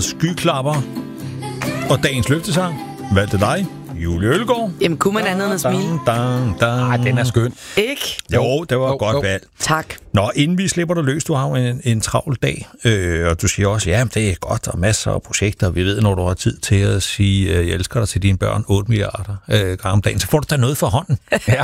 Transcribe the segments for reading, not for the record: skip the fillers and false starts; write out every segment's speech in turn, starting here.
programmet Skyklapper og dagens løftesang valgte dig, Julie Ølgaard. Jamen, kunne man andet end at smile? Ej, den er skøn. Ikke? Jo, det var godt valg. Tak. Nå, inden vi slipper dig løs, du har jo en travl dag, og du siger også, ja, det er godt, og masser af projekter, og vi ved, når du har tid til at sige, jeg elsker dig til dine børn 8 milliarder gange om dagen, så får du da noget for hånden. Ja.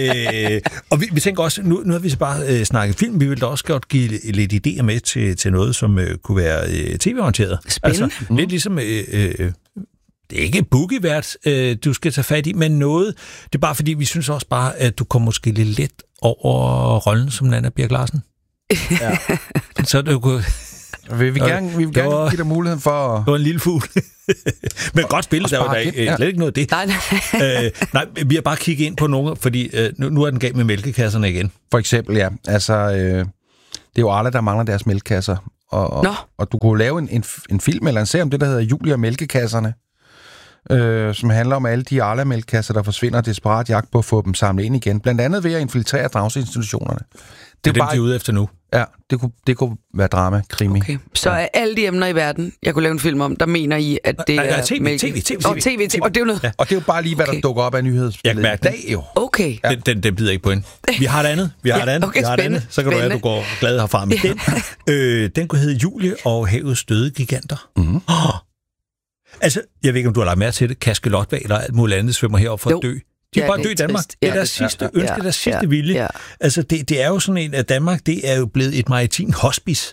Og vi tænker også, nu har vi så bare snakket film, vi vil da også godt give lidt idéer med til noget, som kunne være tv-orienteret. Spændende. Altså, lidt ligesom... det er ikke boogievært, du skal tage fat i, men noget. Det er bare fordi, vi synes også bare, at du kommer måske lidt let over rollen som Nanna Birk Larsen. Ja. Så det kunne... Vi vil gerne give dig muligheden for... Det var en lille fugl. Men godt spillet, der var der slet ikke noget af det. Nej, vi har bare kigget ind på nogle, fordi nu er den galt med mælkekasserne igen. For eksempel, ja. Altså, det er jo alle, der mangler deres mælkekasser. Og du kunne lave en film eller en serie om det, der hedder Julie og mælkekasserne. Som handler om alle de Arla-mælkekasser, der forsvinder desperat jagt på at få dem samlet ind igen. Blandt andet ved at infiltrere daginstitutionerne. Det er dem, de er ude efter nu. Ja, det kunne være drama, krimi. Okay. Så er alle de emner i verden, jeg kunne lave en film om, der mener I, at det er... TV. Og det er jo noget... Ja. Og det er jo bare lige, hvad der dukker op af nyhedsbilledet i dag, jo. Okay. Ja. Den bider ikke på hende. Vi har et andet. Okay, spændende. Så kan du være, du går glad herfra med den. Den kunne hedde Julie og havets døde giganter. Mm-hmm. Altså, jeg ved ikke, om du har lagt mærke til det. Kaskelotvaler og alt muligt andet svømmer herop for at dø. De er bare dø i Danmark. Det er deres sidste ønske, deres sidste vilje. Ja. Altså, det er jo sådan en, at Danmark, det er jo blevet et maritimt hospice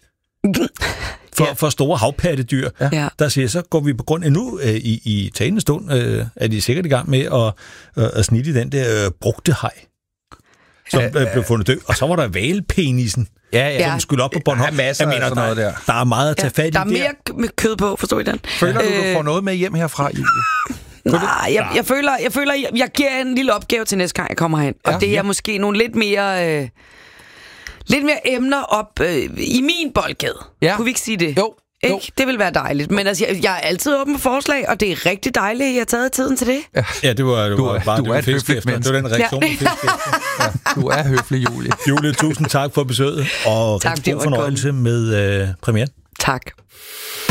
for store havpattedyr. Ja. Der siger, så går vi på grund af nu i talende stund, er de sikkert i gang med at snitte den der brugte haj, som blev fundet død. Og så var der hvalpenisen, som skulle op på Bornholm. Jeg mener, der er meget at tage fat i. Der er mere kød på, forstår I den? Føler du får noget med hjem herfra, Julie? Nej, jeg føler, jeg giver en lille opgave til næste gang, jeg kommer hen. Og det er måske nogle lidt mere emner op i min boldgade. Ja. Kunne vi ikke sige det? Jo. Ikke? Det vil være dejligt. Men altså, jeg er altid åben for forslag, og det er rigtig dejligt, at jeg har taget tiden til det. Ja, det var bare du er et høfligt menneske. Det var den reaktion, du fik efter. Du er høflig, Julie. Julie, tusind tak for besøget, og rigtig god fornøjelse med premieren. Tak.